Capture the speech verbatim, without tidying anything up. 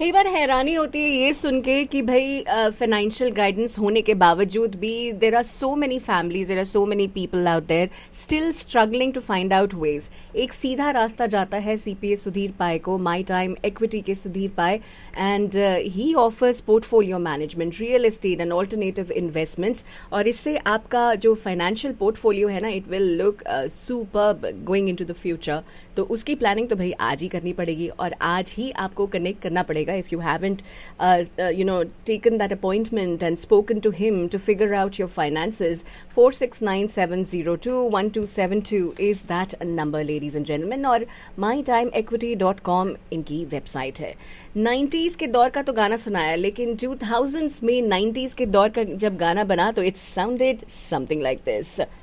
कई बार हैरानी होती है ये सुन के कि भाई फाइनेंशियल गाइडेंस होने के बावजूद भी there are so many families, there are so many people out there still struggling to find out ways. एक सीधा रास्ता जाता है सीपीए सुधीर पाए को, माई टाइम इक्विटी के सुधीर पाए, and he offers portfolio management, real estate and alternative investments. और इससे आपका जो फाइनेंशियल पोर्टफोलियो है ना, it will look superb going into the future. तो उसकी प्लानिंग तो भाई आज ही करनी पड़ेगी और आज ही आपको कनेक्ट करना पड़ेगा if you haven't uh, uh, you know taken that appointment and spoken to him to figure out your finances. four six nine seven zero two one two seven two is that number, ladies and gentlemen, और my time equity dot com इनकी website है। Nineties के दौर का तो गाना सुनाया, लेकिन टू थाउजेंड्स में नाइन्टीज के दौर का जब गाना बना तो it sounded something like this.